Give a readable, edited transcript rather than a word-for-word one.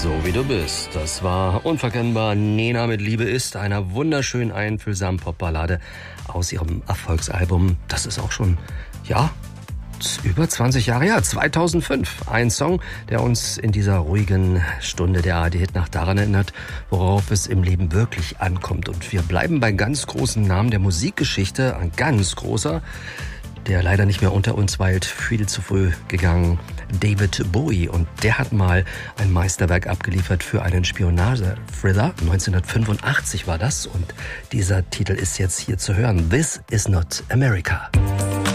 So wie du bist. Das war unverkennbar Nena mit Liebe ist, einer wunderschönen einfühlsamen Popballade aus ihrem Erfolgsalbum. Das ist auch schon, ja, über 20 Jahre her, 2005. Ein Song, der uns in dieser ruhigen Stunde der ARD-Hitnacht daran erinnert, worauf es im Leben wirklich ankommt. Und wir bleiben bei ganz großen Namen der Musikgeschichte, ein ganz großer, der leider nicht mehr unter uns weilt, viel zu früh gegangen, David Bowie. Und der hat mal ein Meisterwerk abgeliefert für einen Spionage-Thriller. 1985 war das. Und dieser Titel ist jetzt hier zu hören. This is not America.